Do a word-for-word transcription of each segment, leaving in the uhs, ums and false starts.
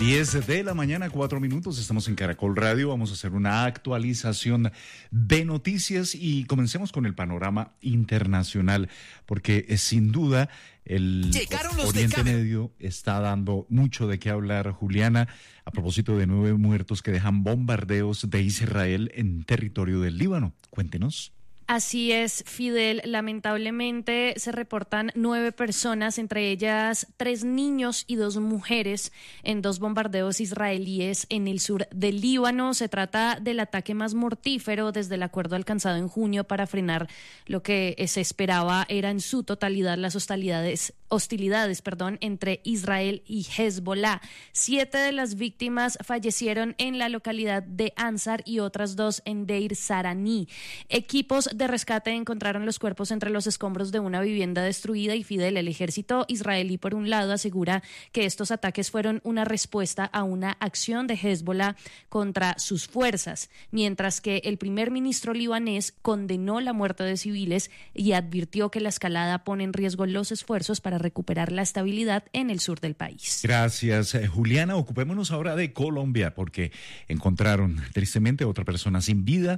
diez de la mañana, cuatro minutos, estamos en Caracol Radio, vamos a hacer una actualización de noticias y comencemos con el panorama internacional, porque eh, sin duda el Oriente Medio está dando mucho de qué hablar, Juliana, a propósito de nueve muertos que dejan bombardeos de Israel en territorio del Líbano. Cuéntenos. Así es, Fidel. Lamentablemente se reportan nueve personas, entre ellas tres niños y dos mujeres, en dos bombardeos israelíes en el sur del Líbano. Se trata del ataque más mortífero desde el acuerdo alcanzado en junio para frenar lo que se esperaba era en su totalidad las hostilidades, hostilidades, perdón, entre Israel y Hezbollah. Siete de las víctimas fallecieron en la localidad de Ansar y otras dos en Deir Sarani. Equipos de rescate encontraron los cuerpos entre los escombros de una vivienda destruida y Fidel, el ejército israelí por un lado asegura que estos ataques fueron una respuesta a una acción de Hezbollah contra sus fuerzas, mientras que el primer ministro libanés condenó la muerte de civiles y advirtió que la escalada pone en riesgo los esfuerzos para recuperar la estabilidad en el sur del país. Gracias, Juliana. Ocupémonos ahora de Colombia, porque encontraron tristemente a otra persona sin vida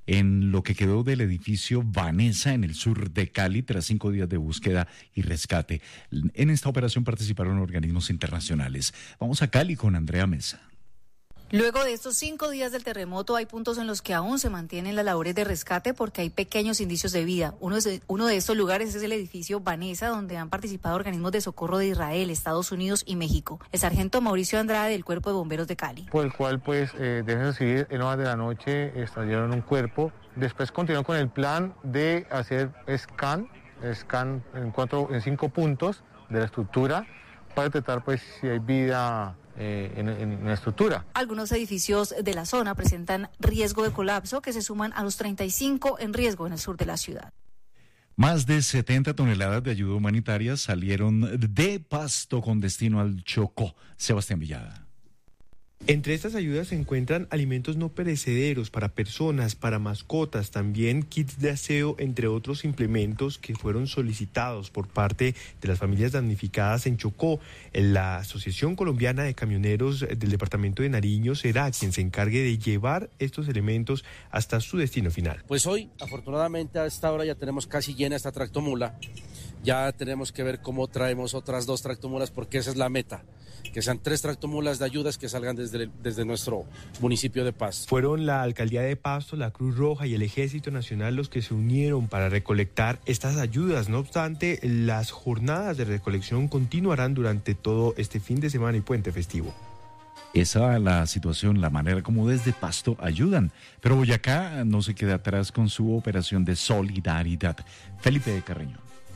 en lo que quedó del edificio Vanessa en el sur de Cali tras cinco días de búsqueda y rescate. En esta operación participaron organismos internacionales. Vamos a Cali con Andrea Mesa. Luego de estos cinco días del terremoto hay puntos en los que aún se mantienen las labores de rescate porque hay pequeños indicios de vida. Uno de, uno de estos lugares es el edificio Vanessa, donde han participado organismos de socorro de Israel, Estados Unidos y México. El sargento Mauricio Andrade del Cuerpo de Bomberos de Cali. Por el cual, pues, eh, desde civil en horas de la noche extrayeron un cuerpo. Después continuó con el plan de hacer scan, scan en, cuatro, en cinco puntos de la estructura para detectar, pues, si hay vida Eh, en, en la estructura. Algunos edificios de la zona presentan riesgo de colapso que se suman a los treinta y cinco en riesgo en el sur de la ciudad. Más de setenta toneladas de ayuda humanitaria salieron de Pasto con destino al Chocó. Sebastián Villada. Entre estas ayudas se encuentran alimentos no perecederos para personas, para mascotas, también kits de aseo, entre otros implementos que fueron solicitados por parte de las familias damnificadas en Chocó. La Asociación Colombiana de Camioneros del departamento de Nariño será quien se encargue de llevar estos elementos hasta su destino final. Pues hoy, afortunadamente, a esta hora ya tenemos casi llena esta tractomula. Ya tenemos que ver cómo traemos otras dos tractomulas porque esa es la meta, que sean tres tractomulas de ayudas que salgan desde, desde nuestro municipio de Pasto. Fueron la Alcaldía de Pasto, la Cruz Roja y el Ejército Nacional los que se unieron para recolectar estas ayudas. No obstante, las jornadas de recolección continuarán durante todo este fin de semana y puente festivo. Esa es la situación, la manera como desde Pasto ayudan. Pero Boyacá no se queda atrás con su operación de solidaridad. Felipe de Carreño.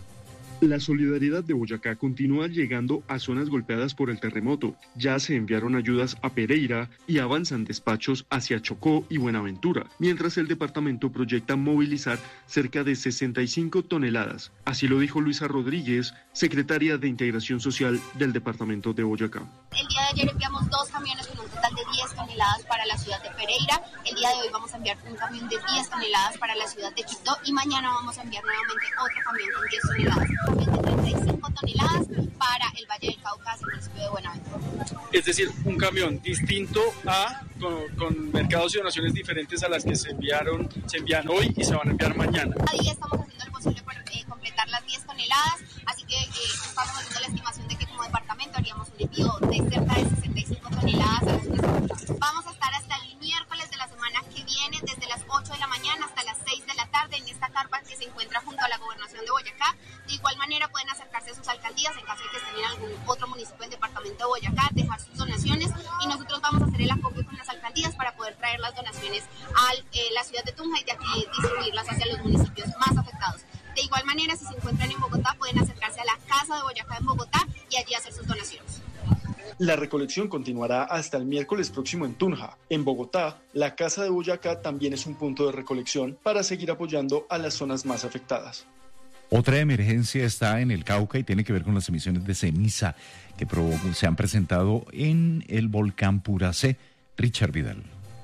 La solidaridad de Boyacá continúa llegando a zonas golpeadas por el terremoto. Ya se enviaron ayudas a Pereira y avanzan despachos hacia Chocó y Buenaventura, mientras el departamento proyecta movilizar cerca de sesenta y cinco toneladas. Así lo dijo Luisa Rodríguez, secretaria de Integración Social del departamento de Boyacá. El día de ayer enviamos dos camiones con un total de diez toneladas para la ciudad de Pereira. El día de hoy vamos a enviar un camión de diez toneladas para la ciudad de Quito y mañana vamos a enviar nuevamente otro camión con diez toneladas. De treinta y cinco toneladas para el Valle del Cauca, el municipio de Buenaventura. Es decir, un camión distinto a con, con mercados y donaciones diferentes a las que se enviaron, se envían hoy y se van a enviar mañana. Cada día estamos haciendo lo posible por eh, completar las diez toneladas, así que eh, estamos haciendo la estimación de que como departamento haríamos un envío de cerca de sesenta y cinco toneladas a las ciudades. Vamos a estar hasta el miércoles de la semana que viene, desde las ocho de la mañana hasta las seis de la tarde en esta carpa que se encuentra junto a la gobernación de Boyacá. De igual manera pueden acercarse a sus alcaldías en caso de que estén en algún otro municipio del departamento de Boyacá, dejar sus donaciones y nosotros vamos a hacer el acopio con las alcaldías para poder traer las donaciones a eh, la ciudad de Tunja y de aquí distribuirlas hacia los municipios más afectados. De igual manera, si se encuentran en Bogotá, pueden acercarse a la Casa de Boyacá en Bogotá y allí hacer sus donaciones. La recolección continuará hasta el miércoles próximo en Tunja. En Bogotá, la Casa de Boyacá también es un punto de recolección para seguir apoyando a las zonas más afectadas. Otra emergencia está en el Cauca y tiene que ver con las emisiones de ceniza que se han presentado en el volcán Puracé. Richard Vidal.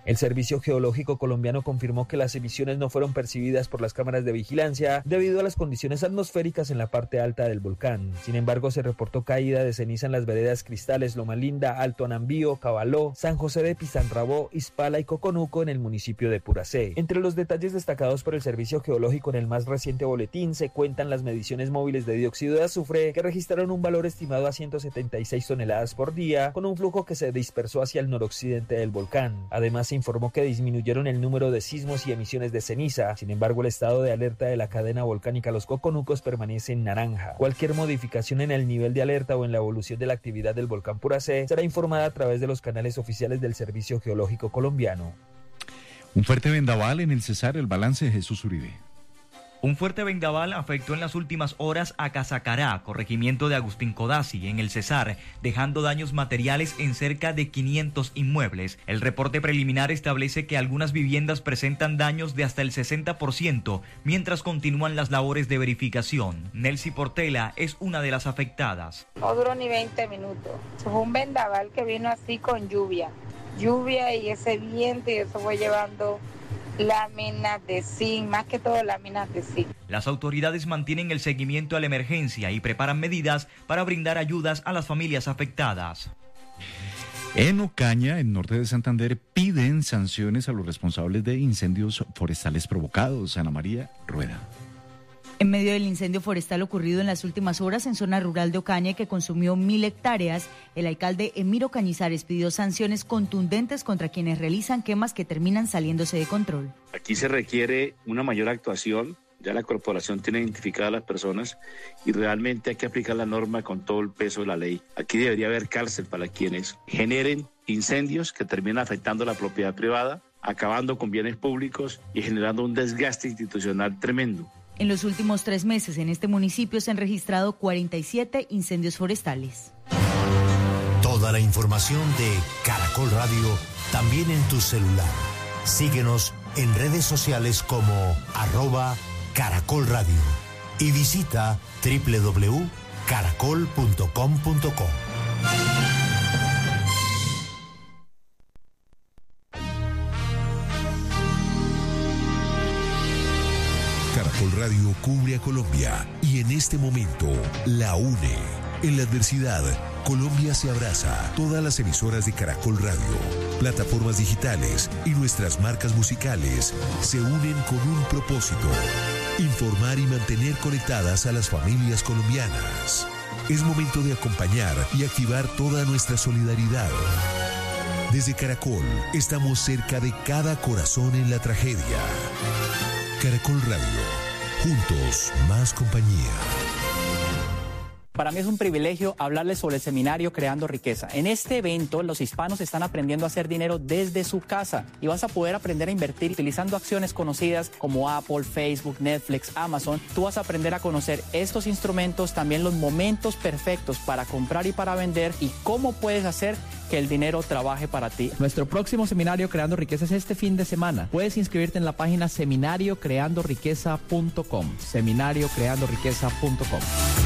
El Servicio Geológico Colombiano confirmó que las emisiones no fueron percibidas por las cámaras de vigilancia debido a las condiciones atmosféricas en la parte alta del volcán. Sin embargo, se reportó caída de ceniza en las veredas Cristales, Loma Linda, Alto Anambío, Cabaló, San José de Pizarrabó, Ispala y Coconuco en el municipio de Puracé. Entre los detalles destacados por el Servicio Geológico en el más reciente boletín se cuentan las mediciones móviles de dióxido de azufre, que registraron un valor estimado a ciento setenta y seis toneladas por día, con un flujo que se dispersó hacia el noroccidente del volcán. Además, se informó que disminuyeron el número de sismos y emisiones de ceniza. Sin embargo, el estado de alerta de la cadena volcánica Los Coconucos permanece en naranja. Cualquier modificación en el nivel de alerta o en la evolución de la actividad del volcán Puracé será informada a través de los canales oficiales del Servicio Geológico Colombiano. Un fuerte vendaval en el Cesar, el balance de Jesús Uribe. Un fuerte vendaval afectó en las últimas horas a Casacará, corregimiento de Agustín Codazzi, en el Cesar, dejando daños materiales en cerca de quinientos inmuebles. El reporte preliminar establece que algunas viviendas presentan daños de hasta el sesenta por ciento, mientras continúan las labores de verificación. Nelcy Portela es una de las afectadas. No duró ni veinte minutos. Fue un vendaval que vino así con lluvia. Lluvia y ese viento, y eso fue llevando láminas de zinc, más que todo láminas de zinc. Las autoridades mantienen el seguimiento a la emergencia y preparan medidas para brindar ayudas a las familias afectadas. En Ocaña, en norte de Santander, piden sanciones a los responsables de incendios forestales provocados. Ana María Rueda. En medio del incendio forestal ocurrido en las últimas horas en zona rural de Ocaña, que consumió mil hectáreas, el alcalde Emiro Cañizares pidió sanciones contundentes contra quienes realizan quemas que terminan saliéndose de control. Aquí se requiere una mayor actuación. Ya la corporación tiene identificadas a las personas y realmente hay que aplicar la norma con todo el peso de la ley. Aquí debería haber cárcel para quienes generen incendios que terminan afectando la propiedad privada, acabando con bienes públicos y generando un desgaste institucional tremendo. En los últimos tres meses en este municipio se han registrado cuarenta y siete incendios forestales. Toda la información de Caracol Radio también en tu celular. Síguenos en redes sociales como arroba Caracol Radio y visita doble u doble u doble u punto caracol punto com punto co. Caracol Radio cubre a Colombia y en este momento la une. En la adversidad, Colombia se abraza. Todas las emisoras de Caracol Radio, plataformas digitales y nuestras marcas musicales se unen con un propósito: informar y mantener conectadas a las familias colombianas. Es momento de acompañar y activar toda nuestra solidaridad. Desde Caracol, estamos cerca de cada corazón en la tragedia. Caracol Radio, juntos, más compañía. Para mí es un privilegio hablarles sobre el seminario Creando Riqueza. En este evento, los hispanos están aprendiendo a hacer dinero desde su casa y vas a poder aprender a invertir utilizando acciones conocidas como Apple, Facebook, Netflix, Amazon. Tú vas a aprender a conocer estos instrumentos, también los momentos perfectos para comprar y para vender y cómo puedes hacer que el dinero trabaje para ti. Nuestro próximo seminario Creando Riqueza es este fin de semana. Puedes inscribirte en la página seminario creando riqueza punto com. seminario creando riqueza punto com.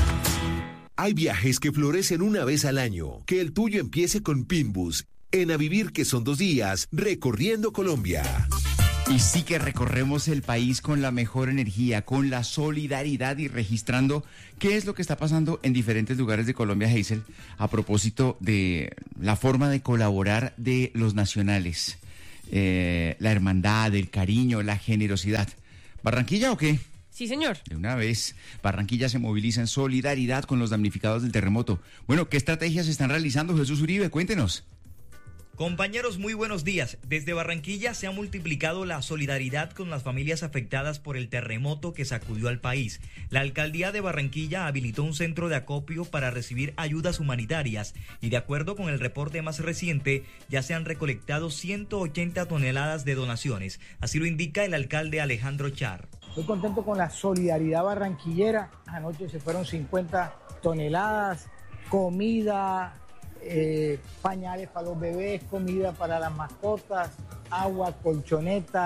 Hay viajes que florecen una vez al año. Que el tuyo empiece con Pinbus. En A Vivir, que son dos días, recorriendo Colombia. Y sí que recorremos el país con la mejor energía, con la solidaridad y registrando qué es lo que está pasando en diferentes lugares de Colombia, Hazel, a propósito de la forma de colaborar de los nacionales, eh, la hermandad, el cariño, la generosidad. ¿Barranquilla o qué? Sí, señor. De una vez, Barranquilla se moviliza en solidaridad con los damnificados del terremoto. Bueno, ¿qué estrategias están realizando, Jesús Uribe? Cuéntenos. Compañeros, muy buenos días. Desde Barranquilla se ha multiplicado la solidaridad con las familias afectadas por el terremoto que sacudió al país. La alcaldía de Barranquilla habilitó un centro de acopio para recibir ayudas humanitarias y de acuerdo con el reporte más reciente, ya se han recolectado ciento ochenta toneladas de donaciones. Así lo indica el alcalde Alejandro Char. Estoy contento con la solidaridad barranquillera. Anoche se fueron cincuenta toneladas, comida, eh, pañales para los bebés, comida para las mascotas, agua, colchoneta.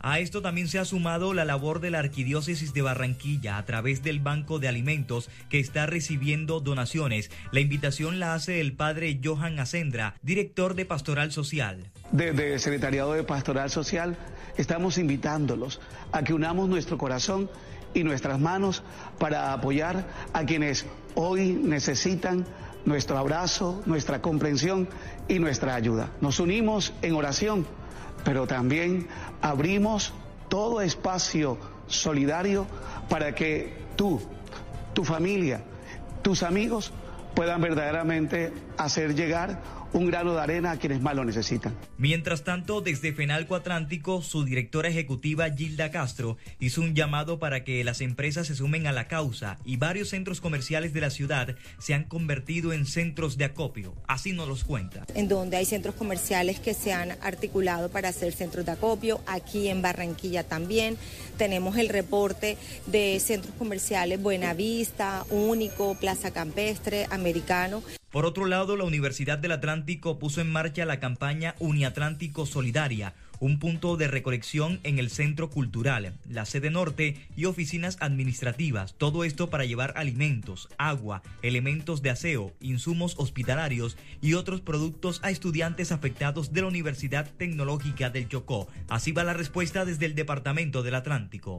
A esto también se ha sumado la labor de la Arquidiócesis de Barranquilla a través del Banco de Alimentos que está recibiendo donaciones. La invitación la hace el padre Johan Acendra, director de Pastoral Social. Desde el Secretariado de Pastoral Social estamos invitándolos a que unamos nuestro corazón y nuestras manos para apoyar a quienes hoy necesitan nuestro abrazo, nuestra comprensión y nuestra ayuda. Nos unimos en oración, pero también abrimos todo espacio solidario para que tú, tu familia, tus amigos puedan verdaderamente hacer llegar un grano de arena a quienes más lo necesitan. Mientras tanto, desde Fenalco Atlántico, su directora ejecutiva Gilda Castro hizo un llamado para que las empresas se sumen a la causa y varios centros comerciales de la ciudad se han convertido en centros de acopio. Así nos los cuenta. En donde hay centros comerciales que se han articulado para hacer centros de acopio, aquí en Barranquilla también. Tenemos el reporte de centros comerciales Buenavista, Único, Plaza Campestre, Americano. Por otro lado, la Universidad del Atlántico puso en marcha la campaña Uniatlántico Solidaria, un punto de recolección en el Centro Cultural, la sede norte y oficinas administrativas. Todo esto para llevar alimentos, agua, elementos de aseo, insumos hospitalarios y otros productos a estudiantes afectados de la Universidad Tecnológica del Chocó. Así va la respuesta desde el Departamento del Atlántico.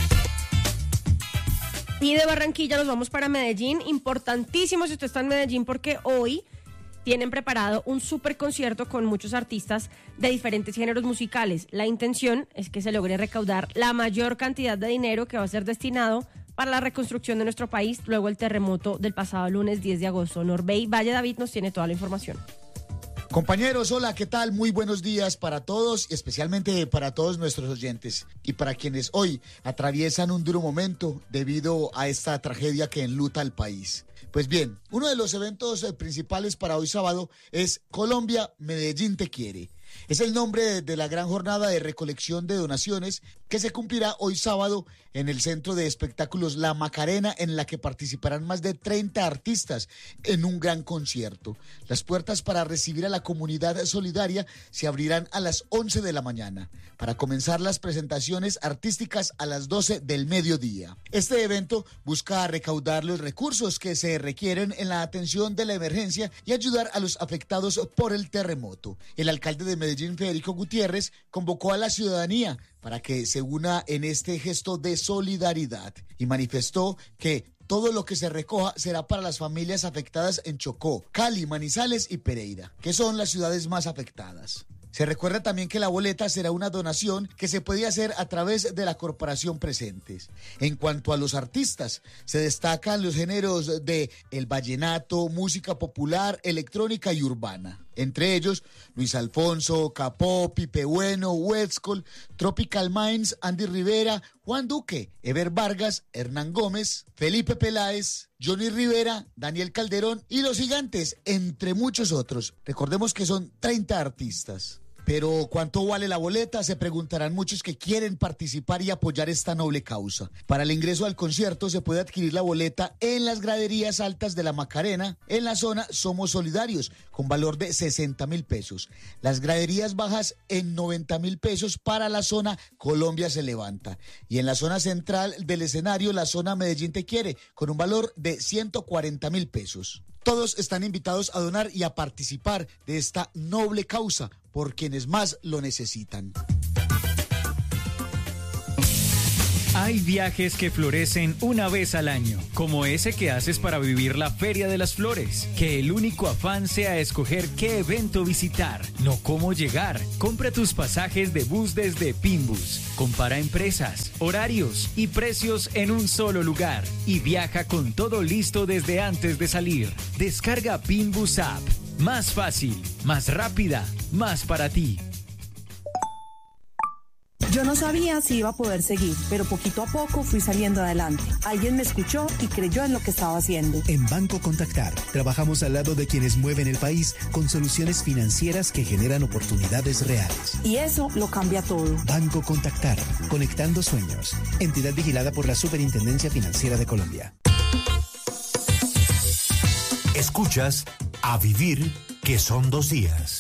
Y de Barranquilla nos vamos para Medellín, importantísimo si usted está en Medellín porque hoy tienen preparado un súper concierto con muchos artistas de diferentes géneros musicales. La intención es que se logre recaudar la mayor cantidad de dinero que va a ser destinado para la reconstrucción de nuestro país luego del terremoto del pasado lunes diez de agosto. Norbey Valle David nos tiene toda la información. Compañeros, hola, ¿qué tal? Muy buenos días para todos, especialmente para todos nuestros oyentes y para quienes hoy atraviesan un duro momento debido a esta tragedia que enluta al país. Pues bien, uno de los eventos principales para hoy sábado es Colombia, Medellín te quiere. Es el nombre de la gran jornada de recolección de donaciones que se cumplirá hoy sábado en el Centro de Espectáculos La Macarena, en la que participarán más de treinta artistas en un gran concierto. Las puertas para recibir a la comunidad solidaria se abrirán a las once de la mañana, para comenzar las presentaciones artísticas a las doce del mediodía. Este evento busca recaudar los recursos que se requieren en la atención de la emergencia y ayudar a los afectados por el terremoto. El alcalde de Medellín, Federico Gutiérrez, convocó a la ciudadanía para que se una en este gesto de solidaridad y manifestó que todo lo que se recoja será para las familias afectadas en Chocó, Cali, Manizales y Pereira, que son las ciudades más afectadas. Se recuerda también que la boleta será una donación que se puede hacer a través de la Corporación Presentes. En cuanto a los artistas, se destacan los géneros de el vallenato, música popular, electrónica y urbana. Entre ellos, Luis Alfonso, Capó, Pipe Bueno, Westcol, Tropical Minds, Andy Rivera, Juan Duque, Ever Vargas, Hernán Gómez, Felipe Peláez, Johnny Rivera, Daniel Calderón y Los Gigantes, entre muchos otros. Recordemos que son treinta artistas. Pero ¿cuánto vale la boleta? Se preguntarán muchos que quieren participar y apoyar esta noble causa. Para el ingreso al concierto se puede adquirir la boleta en las graderías altas de la Macarena, en la zona Somos Solidarios, con valor de sesenta mil pesos. Las graderías bajas en noventa mil pesos para la zona Colombia se levanta. Y en la zona central del escenario, la zona Medellín te quiere, con un valor de ciento cuarenta mil pesos. Todos están invitados a donar y a participar de esta noble causa por quienes más lo necesitan. Hay viajes que florecen una vez al año, como ese que haces para vivir la Feria de las Flores. Que el único afán sea escoger qué evento visitar, no cómo llegar. Compra tus pasajes de bus desde Pinbus. Compara empresas, horarios y precios en un solo lugar. Y viaja con todo listo desde antes de salir. Descarga Pinbus App. Más fácil, más rápida, más para ti. Yo no sabía si iba a poder seguir, pero poquito a poco fui saliendo adelante. Alguien me escuchó y creyó en lo que estaba haciendo. En Banco Contactar, trabajamos al lado de quienes mueven el país con soluciones financieras que generan oportunidades reales. Y eso lo cambia todo. Banco Contactar, conectando sueños. Entidad vigilada por la Superintendencia Financiera de Colombia. Escuchas A Vivir, que son dos días.